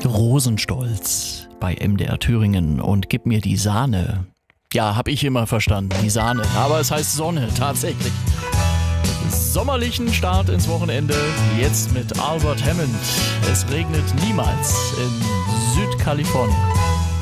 Rosenstolz bei MDR Thüringen und gib mir die Sahne. Ja, hab ich immer verstanden, die Sahne. Aber es heißt Sonne, tatsächlich. Sommerlichen Start ins Wochenende, jetzt mit Albert Hammond. Es regnet niemals in Südkalifornien.